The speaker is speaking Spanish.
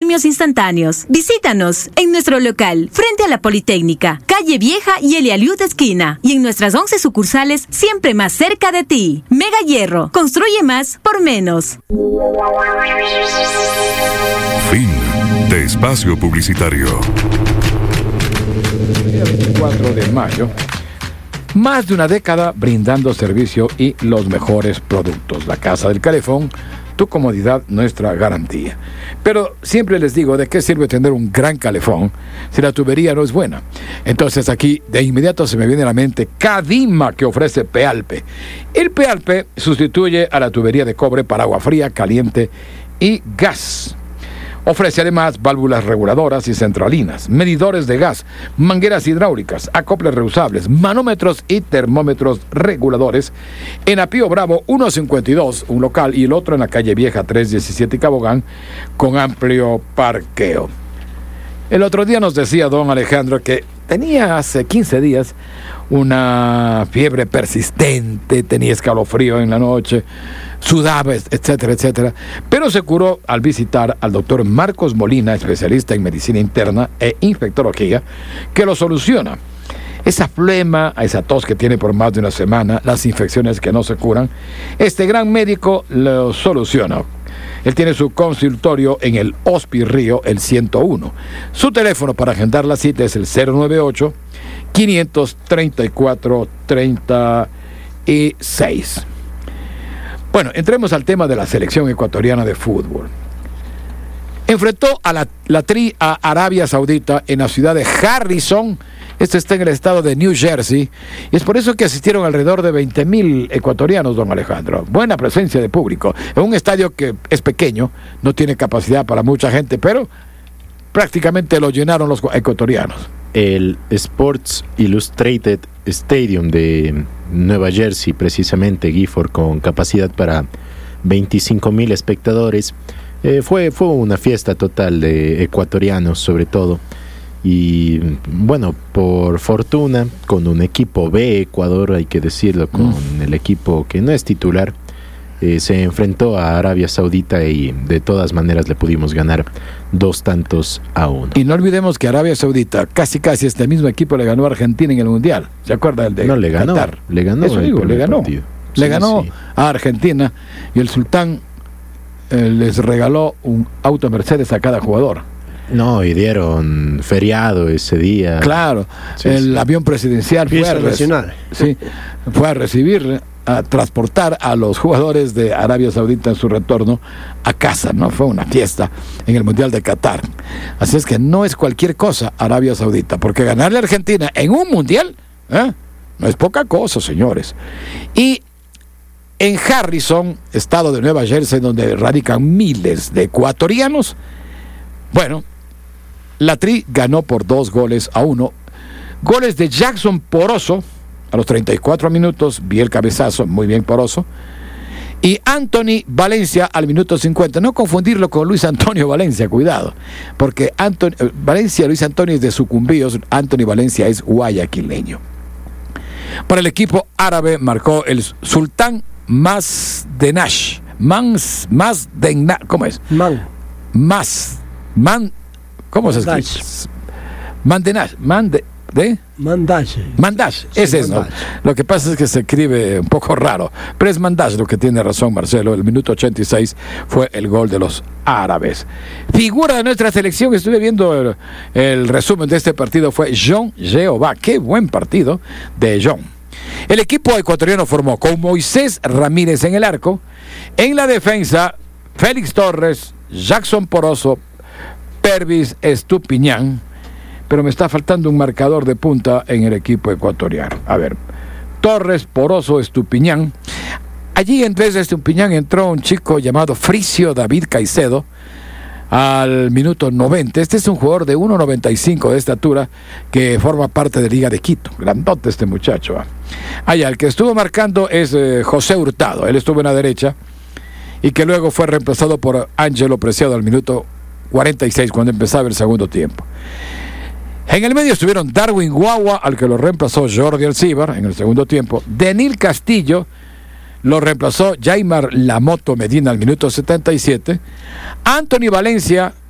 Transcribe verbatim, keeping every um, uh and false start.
términos instantáneos. Visítanos en nuestro local, frente a la Politécnica, calle Vieja y el Aliud esquina. Y en nuestras once sucursales, siempre más cerca de ti. Mega Hierro, construye más por menos. Fin de espacio publicitario. El veinticuatro de mayo, más de una década brindando servicio y los mejores productos. La Casa del Calefón, tu comodidad, nuestra garantía. Pero siempre les digo, ¿de qué sirve tener un gran calefón si la tubería no es buena? Entonces aquí de inmediato se me viene a la mente Cadima, que ofrece Pealpe. El Pealpe sustituye a la tubería de cobre para agua fría, caliente y gas. Ofrece además válvulas reguladoras y centralinas, medidores de gas, mangueras hidráulicas, acoples reusables, manómetros y termómetros reguladores en Apío Bravo ciento cincuenta y dos, un local, y el otro en la calle Vieja trescientos diecisiete y Cabogán, con amplio parqueo. El otro día nos decía don Alejandro que tenía hace quince días una fiebre persistente, tenía escalofrío en la noche, sudaba, etcétera, etcétera, pero se curó al visitar al doctor Marcos Molina, especialista en medicina interna e infectología, que lo soluciona. Esa flema, esa tos que tiene por más de una semana, las infecciones que no se curan, este gran médico lo soluciona. Él tiene su consultorio en el Hospi Río, el ciento uno. Su teléfono para agendar la cita es el cero noventa y ocho, quinientos treinta y cuatro, treinta y seis. Bueno, entremos al tema de la selección ecuatoriana de fútbol. Enfrentó a la, la Tri a Arabia Saudita en la ciudad de Harrison. Esto está en el estado de New Jersey. Y es por eso que asistieron alrededor de veinte mil ecuatorianos, don Alejandro. Buena presencia de público. En un estadio que es pequeño, no tiene capacidad para mucha gente, pero prácticamente lo llenaron los ecuatorianos. El Sports Illustrated Stadium de Nueva Jersey, precisamente, Gifford, con capacidad para veinticinco mil espectadores. Eh, fue, fue una fiesta total de ecuatorianos, sobre todo. Y bueno, por fortuna, con un equipo B, Ecuador, hay que decirlo, con mm. el equipo que no es titular, eh, se enfrentó a Arabia Saudita y de todas maneras le pudimos ganar dos tantos a uno. Y no olvidemos que Arabia Saudita, casi casi este mismo equipo le ganó a Argentina en el Mundial. ¿Se acuerda del de No, le ganó, Qatar? le ganó. Eso digo, le ganó. Partido. Le Sí, ganó sí. a Argentina y el sultán eh, les regaló un auto Mercedes a cada jugador. No, y dieron feriado ese día. Claro, Sí, el sí. avión presidencial fue a, nacional. sí, fue a recibir, a transportar a los jugadores de Arabia Saudita en su retorno a casa, ¿no? Fue una fiesta en el Mundial de Qatar. Así es que no es cualquier cosa Arabia Saudita, porque ganarle a Argentina en un Mundial, ¿eh? No es poca cosa, señores. Y en Harrison, estado de Nueva Jersey, donde radican miles de ecuatorianos, bueno, la Tri ganó por dos goles a uno. Goles de Jackson Poroso a los treinta y cuatro minutos, vi el cabezazo, muy bien Poroso. Y Anthony Valencia al minuto cincuenta. No confundirlo con Luis Antonio Valencia, cuidado. Porque Anthony, Valencia, Luis Antonio es de Sucumbíos, Anthony Valencia es guayaquileño. Para el equipo árabe marcó el Sultán Mazdenash. Mans, Mazdenash, ¿cómo es? Man. Más. Man, ¿cómo se escribe? Mandenash, mande, ¿de? Mandash. Mandash, ese es, ¿no? Lo que pasa es que se escribe un poco raro, pero es Mandash, lo que tiene razón Marcelo. El minuto ochenta y seis fue el gol de los árabes. Figura de nuestra selección, estuve viendo el, el resumen de este partido, fue John Jehová. Qué buen partido de John. El equipo ecuatoriano formó con Moisés Ramírez en el arco, en la defensa Félix Torres, Jackson Poroso, Pervis Estupiñán, pero me está faltando un marcador de punta en el equipo ecuatoriano. A ver, Torres, Poroso, Estupiñán. Allí en vez de Estupiñán entró un chico llamado Fricio David Caicedo al minuto noventa. Este es un jugador de uno noventa y cinco de estatura que forma parte de Liga de Quito. Grandote este muchacho. ¿eh? Allá, el que estuvo marcando es eh, José Hurtado. Él estuvo en la derecha y que luego fue reemplazado por Ángelo Preciado al minuto cuarenta y seis, cuando empezaba el segundo tiempo. En el medio estuvieron Darwin Guagua, al que lo reemplazó Jordi Alcíbar en el segundo tiempo. Denil Castillo lo reemplazó Jaimar Lamoto Medina al minuto setenta y siete. Anthony Valencia